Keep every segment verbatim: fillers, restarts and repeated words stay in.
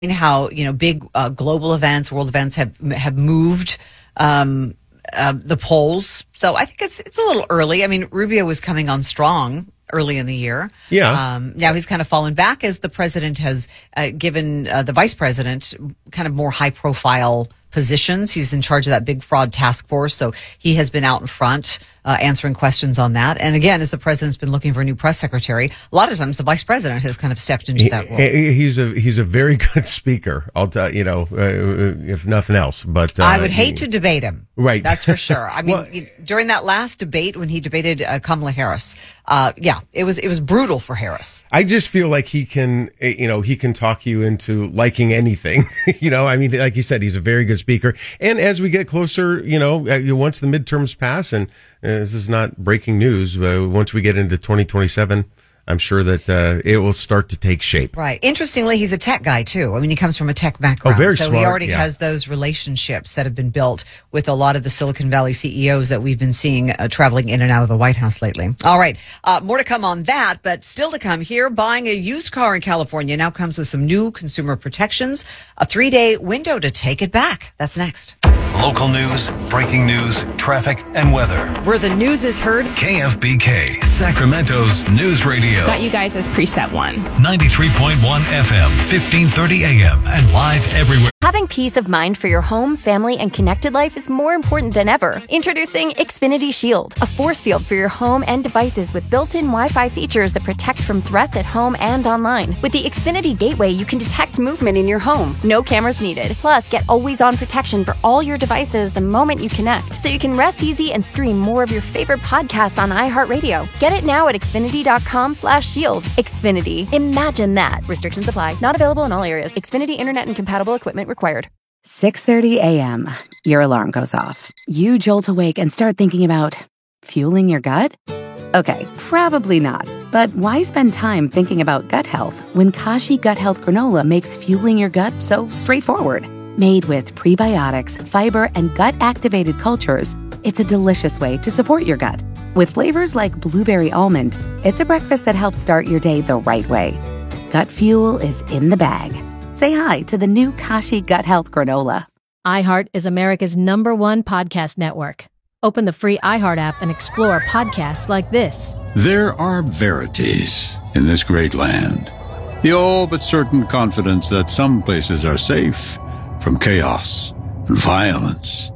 how, you know, big uh, global events, world events have have moved um, uh, the polls. So I think it's it's a little early. I mean, Rubio was coming on strong early in the year. Yeah. Um, now he's kind of fallen back as the president has uh, given uh, the vice president kind of more high profile positions. He's in charge of that big fraud task force. So he has been out in front uh, answering questions on that. And again, as the president's been looking for a new press secretary, a lot of times the vice president has kind of stepped into he, that role. He's a he's a very good speaker. I'll tell you know, uh, if nothing else. But uh, I would hate to debate him. Right. That's for sure. I mean, well, during that last debate when he debated uh, Kamala Harris, uh, yeah, it was it was brutal for Harris. I just feel like he can, you know, he can talk you into liking anything. you know, I mean, like you said, he's a very good speaker. And as we get closer, you know, once the midterms pass, and uh, this is not breaking news, uh, once we get into twenty twenty-seven, I'm sure that uh, it will start to take shape. Right. Interestingly, he's a tech guy, too. I mean, he comes from a tech background. Oh, very so smart. he already yeah. has those relationships that have been built with a lot of the Silicon Valley C E Os that we've been seeing uh, traveling in and out of the White House lately. All right. Uh, more to come on that, but still to come here. Buying a used car in California now comes with some new consumer protections, a three-day window to take it back. That's next. Local news, breaking news, traffic, and weather. Where the news is heard. K F B K, Sacramento's News Radio. Got you guys as preset one. ninety-three point one F M, fifteen thirty A M, and live everywhere. Having peace of mind for your home, family, and connected life is more important than ever. Introducing Xfinity Shield, a force field for your home and devices with built-in Wi-Fi features that protect from threats at home and online. With the Xfinity Gateway, you can detect movement in your home. No cameras needed. Plus, get always-on protection for all your devices the moment you connect, so you can rest easy and stream more of your favorite podcasts on iHeartRadio. Get it now at Xfinity.com slash shield. Xfinity. Imagine that. Restrictions apply. Not available in all areas. Xfinity Internet and compatible equipment required. six thirty a.m. Your alarm goes off. You jolt awake and start thinking about fueling your gut? Okay, probably not. But why spend time thinking about gut health when Kashi Gut Health Granola makes fueling your gut so straightforward? Made with prebiotics, fiber, and gut-activated cultures, it's a delicious way to support your gut. With flavors like blueberry almond, it's a breakfast that helps start your day the right way. Gut fuel is in the bag. Say hi to the new Kashi Gut Health Granola. iHeart is America's number one podcast network. Open the free iHeart app and explore podcasts like this. There are verities in this great land. The all but certain confidence that some places are safe from chaos and violence.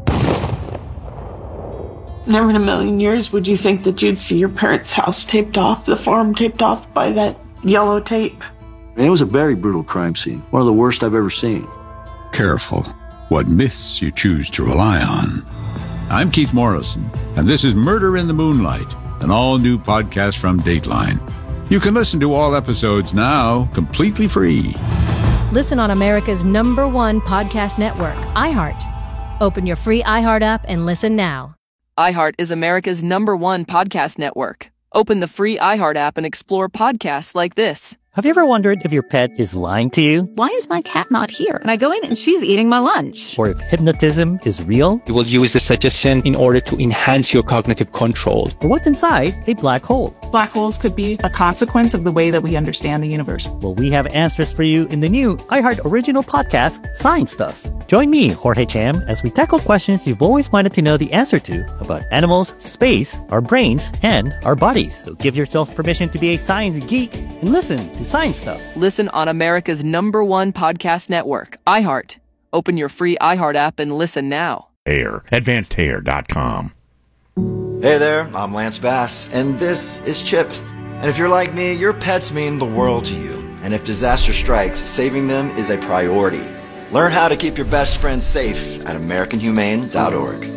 Never in a million years would you think that you'd see your parents' house taped off, the farm taped off by that yellow tape. It was a very brutal crime scene, one of the worst I've ever seen. Careful what myths you choose to rely on. I'm Keith Morrison, and this is Murder in the Moonlight, an all-new podcast from Dateline. You can listen to all episodes now completely free. Listen on America's number one podcast network, iHeart. Open your free iHeart app and listen now. iHeart is America's number one podcast network. Open the free iHeart app and explore podcasts like this. Have you ever wondered if your pet is lying to you? Why is my cat not here? And I go in and she's eating my lunch. Or if hypnotism is real? You will use the suggestion in order to enhance your cognitive control. Or what's inside a black hole? Black holes could be a consequence of the way that we understand the universe. Well, we have answers for you in the new iHeart original podcast, Science Stuff. Join me, Jorge Cham, as we tackle questions you've always wanted to know the answer to about animals, space, our brains, and our bodies. So give yourself permission to be a science geek and listen to Science Stuff. Listen on America's number one podcast network, iHeart. Open your free iHeart app and listen now. Hair. advanced hair dot com. Hey there, I'm Lance Bass, and this is Chip. And if you're like me, your pets mean the world to you. And if disaster strikes, saving them is a priority. Learn how to keep your best friends safe at American Humane dot org.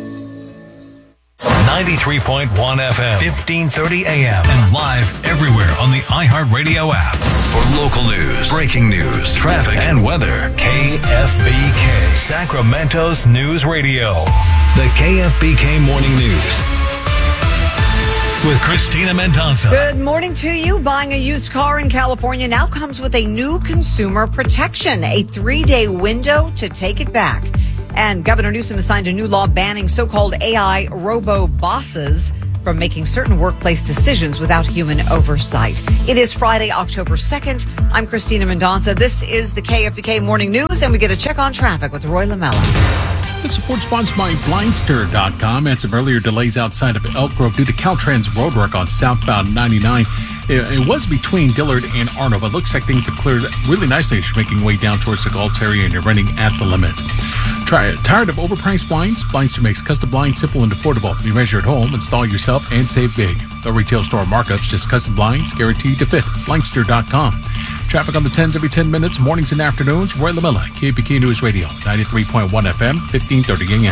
ninety-three point one F M, fifteen thirty A M, and live everywhere on the iHeartRadio app. For local news, breaking news, traffic, and weather, K F B K, Sacramento's News Radio. The K F B K Morning News with Christina Mendoza. Good morning to you. Buying a used car in California now comes with a new consumer protection, a three-day window to take it back. And Governor Newsom has signed a new law banning so-called A I robo-bosses. from making certain workplace decisions without human oversight. It is Friday, October second. I'm Christina Mendonca. This is the K F B K Morning News, and we get a check on traffic with Roy Lamella. The support sponsored by Blindster dot com and some earlier delays outside of Elk Grove due to Caltrans roadwork on southbound ninety-nine. It, it was between Dillard and Arnold, but looks like things have cleared really nicely as you're making way down towards the Galtz area and you're running at the limit. Try, tired of overpriced blinds? Blindster makes custom blinds simple and affordable. You measure at home, install yourself, and save big. No retail store markups, just custom blinds guaranteed to fit. Blindster dot com. Traffic on the tens every ten minutes, mornings and afternoons. Roy Lamella, K P K News Radio, ninety-three point one F M, fifteen thirty A M.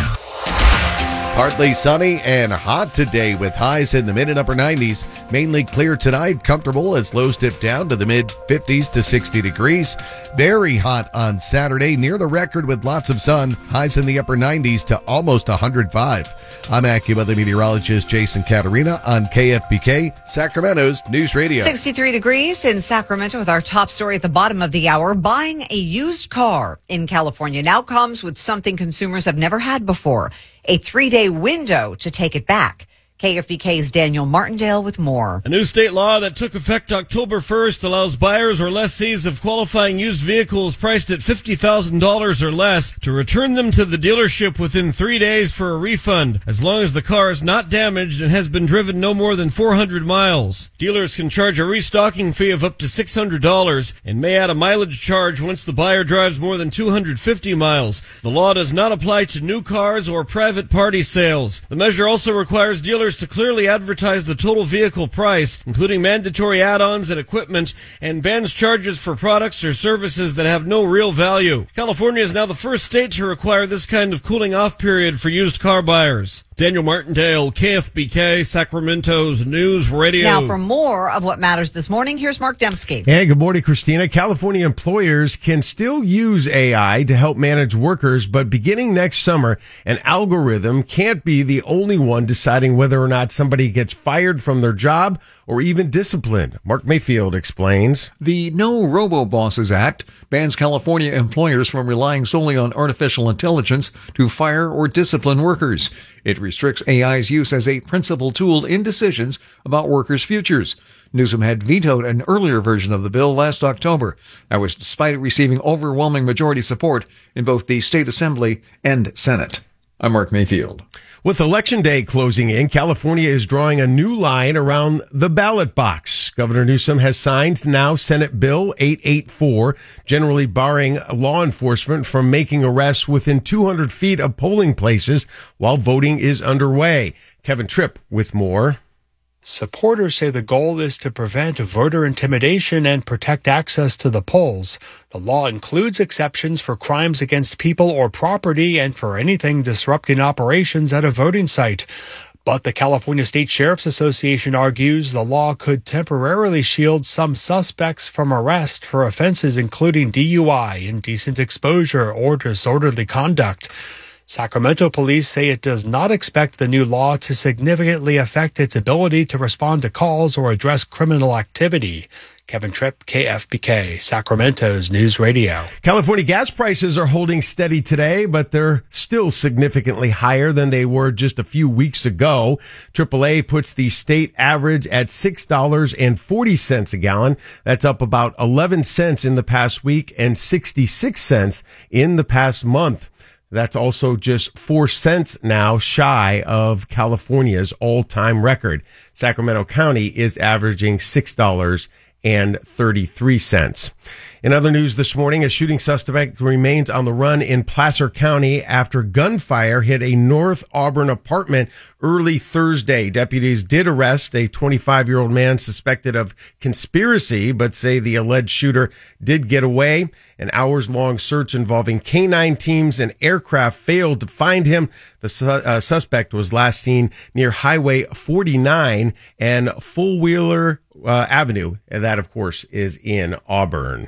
Partly sunny and hot today with highs in the mid and upper nineties. Mainly clear tonight, comfortable as lows dip down to the mid fifties to sixty degrees. Very hot on Saturday, near the record with lots of sun. Highs in the upper nineties to almost one hundred five. I'm AccuWeather meteorologist Jason Caterina on K F B K, Sacramento's News Radio. sixty-three degrees in Sacramento with our top story at the bottom of the hour. Buying a used car in California now comes with something consumers have never had before. A three-day window to take it back. K F B K's Daniel Martindale with more. A new state law that took effect October first allows buyers or lessees of qualifying used vehicles priced at fifty thousand dollars or less to return them to the dealership within three days for a refund, as long as the car is not damaged and has been driven no more than four hundred miles. Dealers can charge a restocking fee of up to six hundred dollars and may add a mileage charge once the buyer drives more than two hundred fifty miles. The law does not apply to new cars or private party sales. The measure also requires dealers to clearly advertise the total vehicle price, including mandatory add-ons and equipment, and bans charges for products or services that have no real value. California is now the first state to require this kind of cooling-off period for used car buyers. Daniel Martindale, K F B K, Sacramento's News Radio. Now, for more of what matters this morning, here's Mark Dembski. Hey, good morning, Christina. California employers can still use A I to help manage workers, but beginning next summer, an algorithm can't be the only one deciding whether or not somebody gets fired from their job or even disciplined. Mark Mayfield explains. The No Robo-Bosses Act bans California employers from relying solely on artificial intelligence to fire or discipline workers. It restricts A I's use as a principal tool in decisions about workers' futures. Newsom had vetoed an earlier version of the bill last October. That was despite it receiving overwhelming majority support in both the state assembly and Senate. I'm Mark Mayfield. With Election Day closing in, California is drawing a new line around the ballot box. Governor Newsom has signed now Senate Bill eight eighty-four, generally barring law enforcement from making arrests within two hundred feet of polling places while voting is underway. Kevin Tripp with more. Supporters say the goal is to prevent voter intimidation and protect access to the polls. The law includes exceptions for crimes against people or property and for anything disrupting operations at a voting site. But the California State Sheriff's Association argues the law could temporarily shield some suspects from arrest for offenses including D U I, indecent exposure, or disorderly conduct. Sacramento police say it does not expect the new law to significantly affect its ability to respond to calls or address criminal activity. Kevin Tripp, K F B K, Sacramento's News Radio. California gas prices are holding steady today, but they're still significantly higher than they were just a few weeks ago. triple A puts the state average at six dollars and forty cents a gallon. That's up about eleven cents in the past week and sixty-six cents in the past month. That's also just four cents now shy of California's all-time record. Sacramento County is averaging six dollars and thirty-three cents. In other news this morning, a shooting suspect remains on the run in Placer County after gunfire hit a North Auburn apartment early Thursday. Deputies did arrest a twenty-five-year-old man suspected of conspiracy, but say the alleged shooter did get away. An hours-long search involving K nine teams and aircraft failed to find him. The su- uh, suspect was last seen near Highway forty-nine and Full-Wheeler uh, Avenue, and that, of course, is in Auburn.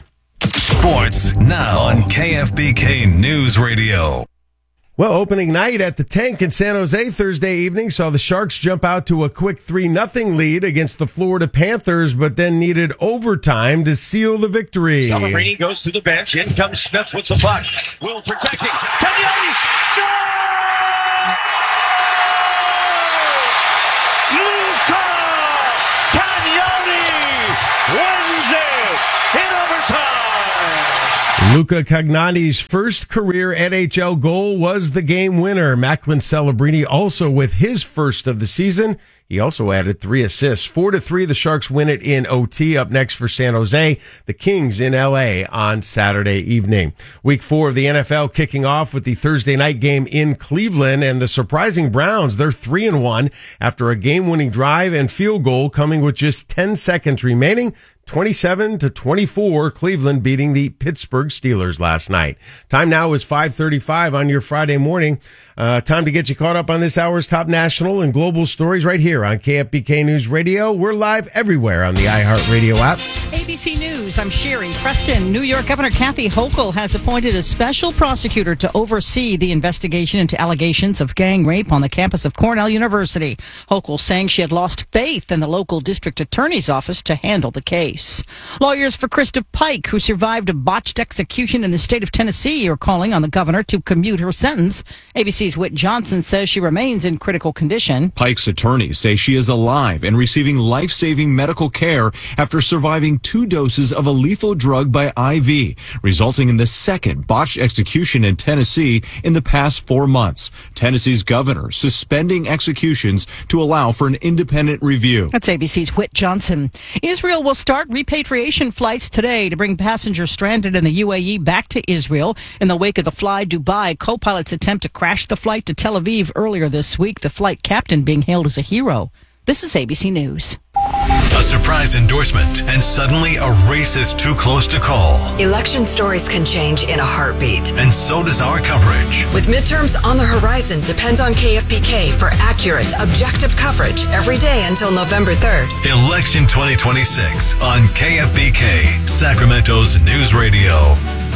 Sports now on K F B K News Radio. Well, opening night at the Tank in San Jose Thursday evening saw the Sharks jump out to a quick three nothing lead against the Florida Panthers, but then needed overtime to seal the victory. Celebrini goes to the bench. In comes Smith with the puck. Will protecting. Tagliani! Score! overtime. Luca Cagnani's first career N H L goal was the game winner. Macklin Celebrini also with his first of the season. He also added three assists. Four to three, the Sharks win it in O T. Up next for San Jose, the Kings in L A on Saturday evening. Week four of the N F L kicking off with the Thursday night game in Cleveland, and the surprising Browns, they're three and one after a game-winning drive and field goal coming with just ten seconds remaining. twenty-seven to twenty-four, Cleveland beating the Pittsburgh Steelers last night. Time now is five thirty-five on your Friday morning. Uh, time to get you caught up on this hour's top national and global stories right here on K F B K News Radio. We're live everywhere on the iHeartRadio app. A B C News, I'm Sherry Preston. New York Governor Kathy Hochul has appointed a special prosecutor to oversee the investigation into allegations of gang rape on the campus of Cornell University. Hochul saying she had lost faith in the local district attorney's office to handle the case. Lawyers for Krista Pike, who survived a botched execution in the state of Tennessee, are calling on the governor to commute her sentence. A B C's Whit Johnson says she remains in critical condition. Pike's attorneys say she is alive and receiving life-saving medical care after surviving two doses of a lethal drug by I V, resulting in the second botched execution in Tennessee in the past four months. Tennessee's governor suspending executions to allow for an independent review. That's A B C's Whit Johnson. Israel will start repatriation flights today to bring passengers stranded in the U A E back to Israel. In the wake of the Fly Dubai co-pilot's attempt to crash the flight to Tel Aviv earlier this week, the flight captain being hailed as a hero. This is A B C News. A surprise endorsement, and suddenly a race is too close to call. Election stories can change in a heartbeat. And so does our coverage. With midterms on the horizon, depend on K F B K for accurate, objective coverage every day until November third. Election twenty twenty-six on K F B K, Sacramento's News Radio.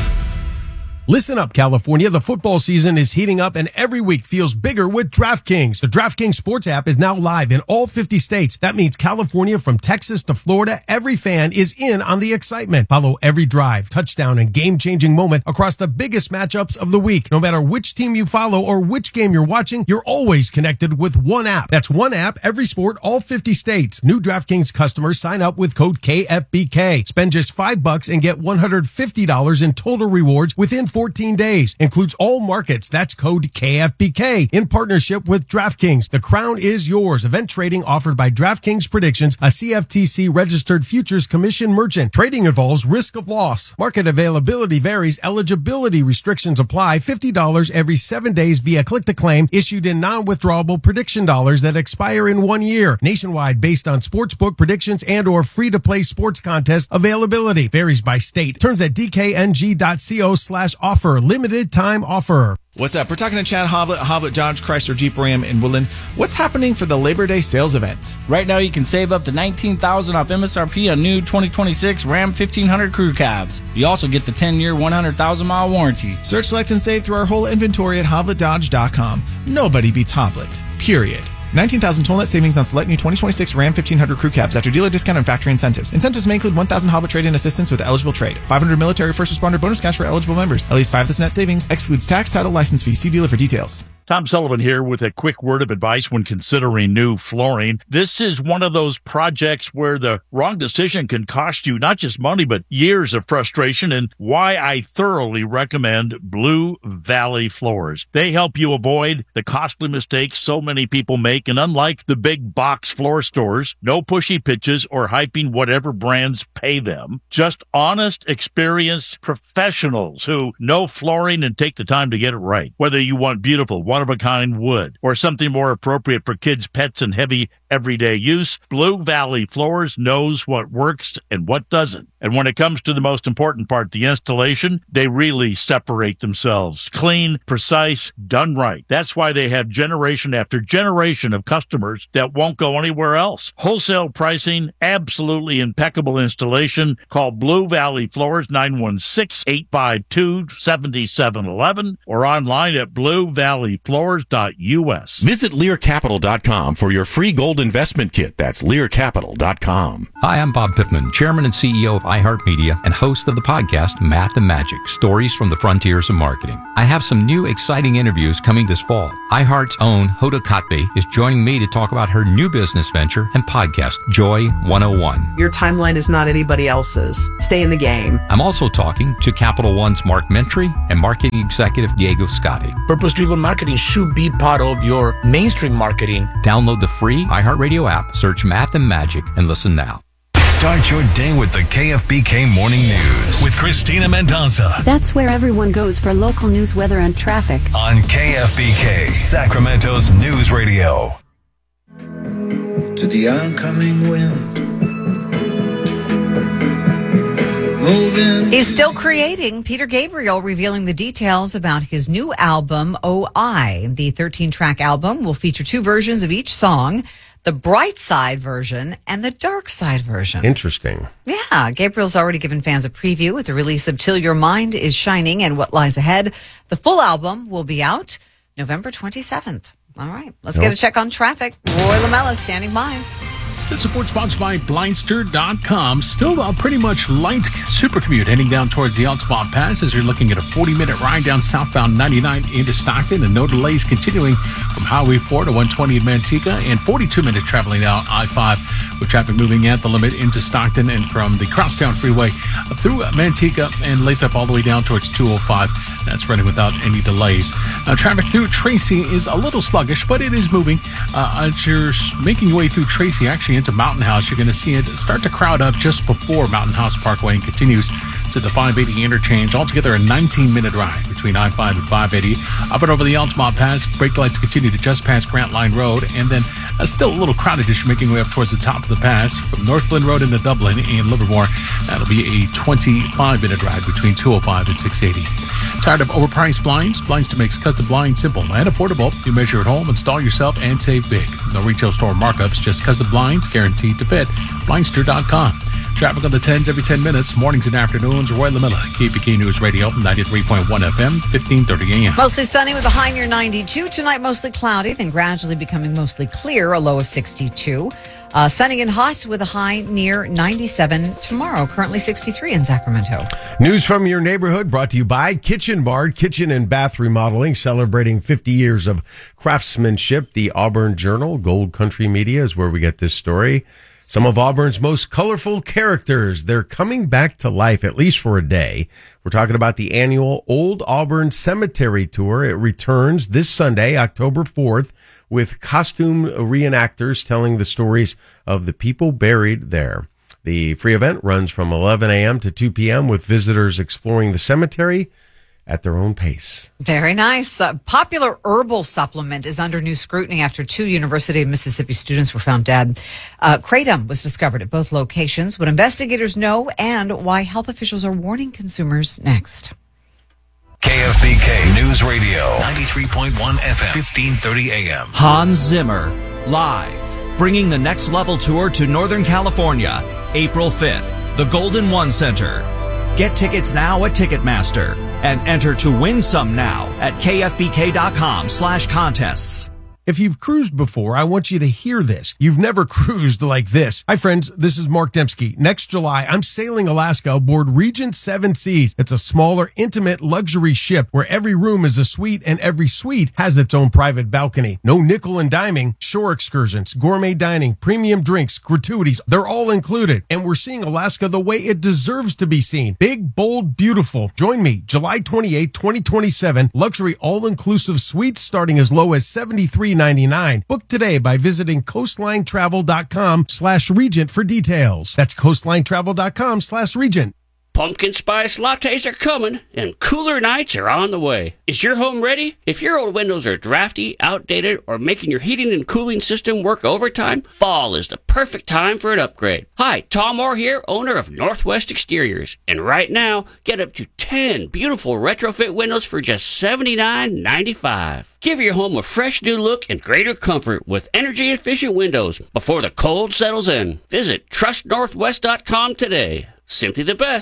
Listen up, California. The football season is heating up and every week feels bigger with DraftKings. The DraftKings Sports app is now live in all fifty states. That means California, from Texas to Florida, every fan is in on the excitement. Follow every drive, touchdown, and game-changing moment across the biggest matchups of the week. No matter which team you follow or which game you're watching, you're always connected with one app. That's one app, every sport, all fifty states. New DraftKings customers sign up with code K F B K. Spend just five bucks and get one hundred fifty dollars in total rewards within fourteen days. Includes all markets. That's code K F B K in partnership with DraftKings. The crown is yours. Event trading offered by DraftKings Predictions, a C F T C registered futures commission merchant. Trading involves risk of loss. Market availability varies. Eligibility restrictions apply. fifty dollars every seven days via click to claim, issued in non-withdrawable prediction dollars that expire in one year. Nationwide, based on sportsbook predictions and or free-to-play sports contest availability. Varies by state. Terms at D K N G dot co slash offer. Limited time offer. What's up? We're talking to Chad Hoblet, Hoblet Dodge Chrysler Jeep Ram in Woodland. What's happening for the Labor Day sales event? Right now you can save up to nineteen thousand dollars off M S R P on new twenty twenty-six Ram fifteen hundred crew cabs. You also get the ten-year, one hundred thousand mile warranty. Search, select, and save through our whole inventory at hoblet dodge dot com. Nobody beats Hoblet. Period. nineteen thousand total net savings on select new twenty twenty-six Ram fifteen hundred crew cabs after dealer discount and factory incentives. Incentives may include one thousand Hoblet trade-in assistance with eligible trade. five hundred military first responder bonus cash for eligible members. At least five of this net savings. Excludes tax, title, license fee. See dealer for details. Tom Sullivan here with a quick word of advice when considering new flooring. This is one of those projects where the wrong decision can cost you not just money, but years of frustration, and why I thoroughly recommend Blue Valley Floors. They help you avoid the costly mistakes so many people make, and unlike the big box floor stores, no pushy pitches or hyping whatever brands pay them. Just honest, experienced professionals who know flooring and take the time to get it right. Whether you want beautiful, one-of-a-kind wood, or something more appropriate for kids, pets, and heavy everyday use, Blue Valley Floors knows what works and what doesn't. And when it comes to the most important part, the installation, they really separate themselves. Clean, precise, done right. That's why they have generation after generation of customers that won't go anywhere else. Wholesale pricing, absolutely impeccable installation. Call Blue Valley Floors, nine one six, eight five two, seven seven one one, or online at blue valley floors dot U S. Visit Lear Capital dot com for your free gold investment kit. That's Lear Capital dot com. Hi, I'm Bob Pittman, Chairman and C E O of iHeartMedia and host of the podcast Math and Magic, Stories from the Frontiers of Marketing. I have some new exciting interviews coming this fall. iHeart's own Hoda Kotb is joining me to talk about her new business venture and podcast, Joy one oh one. Your timeline is not anybody else's. Stay in the game. I'm also talking to Capital One's Mark Mentry and marketing executive Diego Scotti. Purpose-driven marketing should be part of your mainstream marketing. Download the free iHeartRadio app, search Math and Magic, and listen now. Start your day with the K F B K Morning News with Christina Mendoza That's where everyone goes for local news, weather, and traffic. on K F B K, Sacramento's news radio. To the oncoming wind, moving. He's still creating. Peter Gabriel revealing the details about his new album, O I. The thirteen-track album will feature two versions of each song, the bright side version and the dark side version. Interesting. Yeah, Gabriel's already given fans a preview with the release of Till Your Mind is Shining and What Lies Ahead. The full album will be out November twenty-seventh. All right, let's get a check on traffic. Roy Lamella standing by. The support sponsored by Blindster dot com. Still a pretty much light super commute heading down towards the Altamont Pass as you're looking at a forty-minute ride down southbound ninety-nine into Stockton, and no delays continuing from Highway four to one twenty in Manteca, and forty-two minutes traveling down I five with traffic moving at the limit into Stockton and from the Crosstown Freeway through Manteca and Lathrop all the way down towards two oh five. That's running without any delays. Uh, traffic through Tracy is a little sluggish, but it is moving. Uh, as you're making your way through Tracy, actually into Mountain House, you're going to see it start to crowd up just before Mountain House Parkway and continues to the five eighty interchange. Altogether a nineteen-minute ride between I five and five eighty. Up and over the Altamont Pass, brake lights continue to just past Grant Line Road, and then uh, still a little crowded as you're making your way up towards the top of the pass from Northland Road into Dublin and Livermore. That'll be a twenty-five-minute ride between two oh five and six eighty. Tired of overpriced blinds? Blindster makes custom blinds simple and affordable. You measure at home, install yourself, and save big. No retail store markups, just custom blinds guaranteed to fit. Blindster dot com. Traffic on the tens every ten minutes, mornings and afternoons. Roy Lamilla, K P K News Radio, ninety-three point one F M, fifteen thirty A M. Mostly sunny with a high near ninety-two. Tonight, mostly cloudy, then gradually becoming mostly clear, a low of sixty-two. Uh, sunny and hot with a high near ninety-seven tomorrow. Currently sixty-three in Sacramento. News from your neighborhood brought to you by Kitchen Bard, Kitchen and Bath Remodeling, celebrating fifty years of craftsmanship. The Auburn Journal, Gold Country Media is where we get this story. Some of Auburn's most colorful characters, they're coming back to life, at least for a day. We're talking about the annual Old Auburn Cemetery Tour. It returns this Sunday, October fourth, with costume reenactors telling the stories of the people buried there. The free event runs from eleven a.m. to two p.m. with visitors exploring the cemetery at their own pace. Very nice. Uh, popular herbal supplement is under new scrutiny after two University of Mississippi students were found dead. Uh, kratom was discovered at both locations. What investigators know and why health officials are warning consumers next. K F B K News Radio, ninety-three point one F M, fifteen thirty A M. Hans Zimmer, live, bringing the Next Level Tour to Northern California, April fifth, the Golden One Center. Get tickets now at Ticketmaster and enter to win some now at kfbk.com slash contests. If you've cruised before, I want you to hear this. You've never cruised like this. Hi, friends. This is Mark Dembski. Next July, I'm sailing Alaska aboard Regent Seven Seas. It's a smaller, intimate luxury ship where every room is a suite and every suite has its own private balcony. No nickel and diming, shore excursions, gourmet dining, premium drinks, gratuities. They're all included. And we're seeing Alaska the way it deserves to be seen. Big, bold, beautiful. Join me July twenty-eighth, twenty twenty-seven. Luxury all-inclusive suites starting as low as seventy-three ninety-nine. Book today by visiting coastlinetravel.com slash regent for details. That's coastlinetravel.com slash regent. Pumpkin spice lattes are coming, and cooler nights are on the way. Is your home ready? If your old windows are drafty, outdated, or making your heating and cooling system work overtime, fall is the perfect time for an upgrade. Hi, Tom Moore here, owner of Northwest Exteriors. And right now, get up to ten beautiful retrofit windows for just seventy-nine ninety-five. Give your home a fresh new look and greater comfort with energy-efficient windows before the cold settles in. Visit trust northwest dot com today. Simply the best.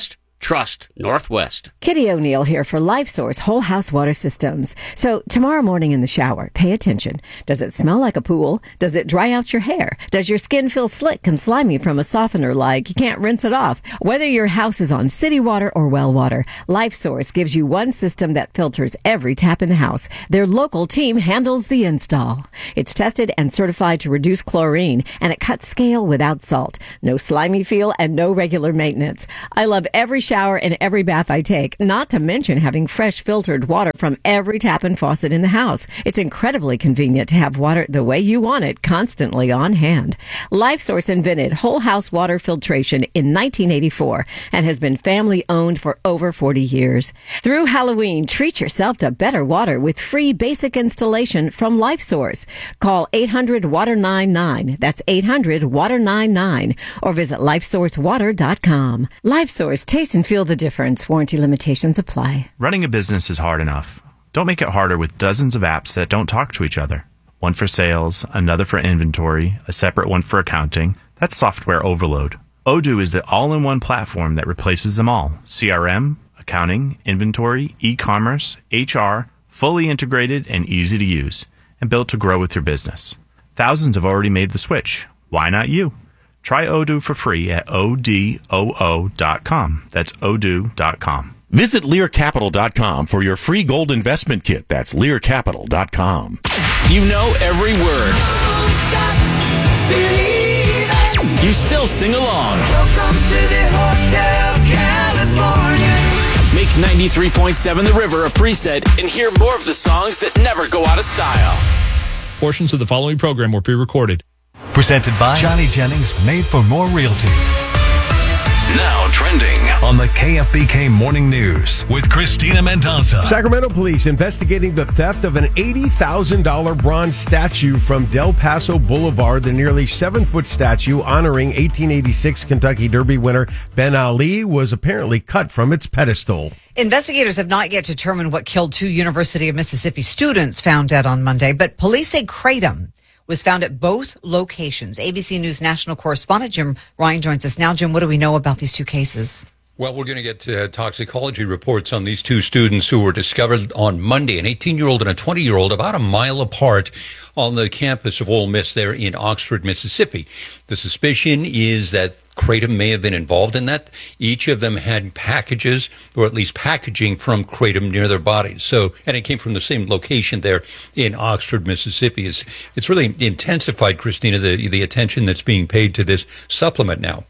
Trust Northwest. Kitty O'Neill here for LifeSource Whole House Water Systems. So tomorrow morning in the shower, pay attention. Does it smell like a pool? Does it dry out your hair? Does your skin feel slick and slimy from a softener like you can't rinse it off? Whether your house is on city water or well water, LifeSource gives you one system that filters every tap in the house. Their local team handles the install. It's tested and certified to reduce chlorine, and it cuts scale without salt. No slimy feel and no regular maintenance. I love every shower and every bath I take, not to mention having fresh filtered water from every tap and faucet in the house. It's incredibly convenient to have water the way you want it, constantly on hand. LifeSource invented whole house water filtration in nineteen eighty-four and has been family owned for over forty years. Through Halloween, treat yourself to better water with free basic installation from LifeSource. Call eight hundred water ninety-nine. That's eight hundred water ninety-nine. Or visit lifesource water dot com. LifeSource, taste and feel the difference. Warranty limitations apply. Running a business is hard enough. Don't make it harder with dozens of apps that don't talk to each other. One for sales, another for inventory, a separate one for accounting. That's software overload. Odoo is the all-in-one platform that replaces them all. C R M, accounting, inventory, e-commerce, H R, fully integrated and easy to use, and built to grow with your business. Thousands have already made the switch. Why not you? Try Odoo for free at O D O O dot com. That's odoo dot com. Visit Lear Capital dot com for your free gold investment kit. That's Lear Capital dot com. You know every word. You still sing along. Welcome to the Hotel California. Make ninety-three point seven The River a preset and hear more of the songs that never go out of style. Portions of the following program were pre-recorded. Presented by Johnny Jennings, Made for More Realty. Now trending on the K F B K Morning News with Christina Mendonça. Sacramento police investigating the theft of an eighty thousand dollars bronze statue from Del Paso Boulevard. The nearly seven-foot statue honoring eighteen eighty-six Kentucky Derby winner Ben Ali was apparently cut from its pedestal. Investigators have not yet determined what killed two University of Mississippi students found dead on Monday, but police say kratom was found at both locations. A B C News national correspondent Jim Ryan joins us now. Jim, what do we know about these two cases? Well, we're going to get uh, toxicology reports on these two students who were discovered on Monday, an eighteen-year-old and a twenty-year-old, about a mile apart on the campus of Ole Miss there in Oxford, Mississippi. The suspicion is that kratom may have been involved in that. Each of them had packages, or at least packaging from kratom near their bodies. So, and it came from the same location there in Oxford, Mississippi. It's, it's really intensified, Christina, the, the attention that's being paid to this supplement now.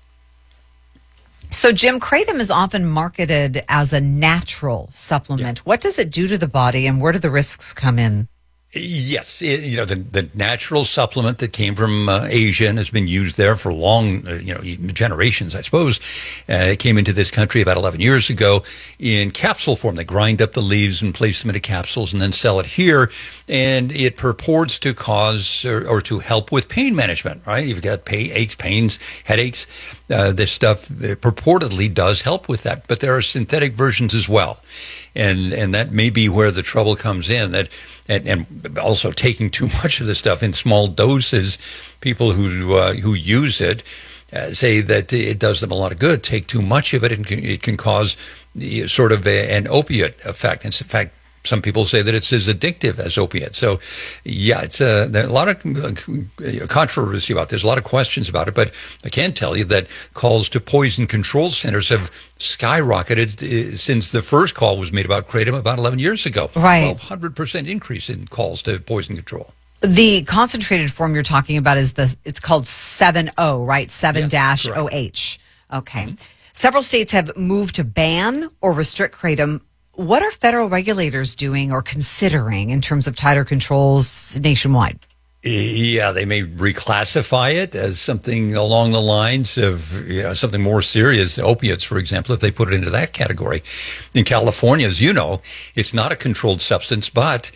So, Jim, kratom is often marketed as a natural supplement. Yeah. What does it do to the body, and where do the risks come in? Yes, it, you know, the, the natural supplement that came from uh, Asia and has been used there for long, uh, you know, generations, I suppose. Uh, it came into this country about eleven years ago in capsule form. They grind up the leaves and place them into capsules and then sell it here. And it purports to cause or, or to help with pain management, right? You've got pain, aches, pains, headaches. Uh, this stuff purportedly does help with that. But there are synthetic versions as well. And and that may be where the trouble comes in, that and, and also taking too much of the stuff in small doses. People who uh, who use it uh, say that it does them a lot of good. Take too much of it, and it can cause sort of a, an opiate effect. And in fact, some people say that it's as addictive as opiates. So, yeah, it's a, there's a lot of controversy about this, a lot of questions about it. But I can tell you that calls to poison control centers have skyrocketed since the first call was made about kratom about eleven years ago. Right. twelve hundred percent increase in calls to poison control. The concentrated form you're talking about is the, it's called seven O, right? seven dash O H. Okay. Mm-hmm. Several states have moved to ban or restrict kratom. What are federal regulators doing or considering in terms of tighter controls nationwide? Yeah, they may reclassify it as something along the lines of, you know, something more serious, opiates, for example, if they put it into that category. In California, as you know, it's not a controlled substance, but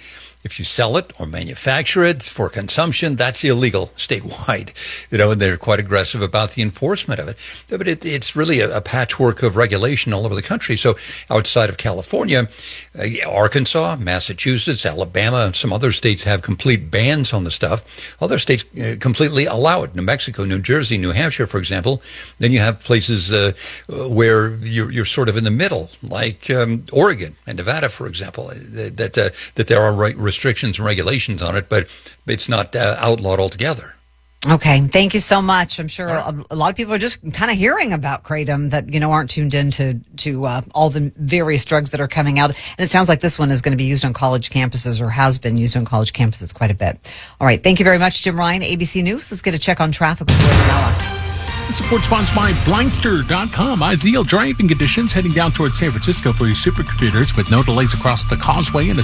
If you sell it or manufacture it for consumption, that's illegal statewide. You know, and they're quite aggressive about the enforcement of it. But it, it's really a, a patchwork of regulation all over the country. So outside of California, uh, Arkansas, Massachusetts, Alabama, and some other states have complete bans on the stuff. Other states uh, completely allow it. New Mexico, New Jersey, New Hampshire, for example. Then you have places uh, where you're, you're sort of in the middle, like um, Oregon and Nevada, for example, that that, uh, that there are restrictions and regulations on it, but it's not uh, outlawed altogether. Okay, thank you so much. I'm sure a, a lot of people are just kind of hearing about Kratom that, you know, aren't tuned into to uh, all the various drugs that are coming out. And it sounds like this one is going to be used on college campuses, or has been used on college campuses quite a bit. All right, thank you very much, Jim Ryan, A B C News. Let's get a check on traffic with Roy Manella. This report sponsored by Blindster dot com. Ideal driving conditions heading down towards San Francisco for your supercomputers with no delays across the causeway and a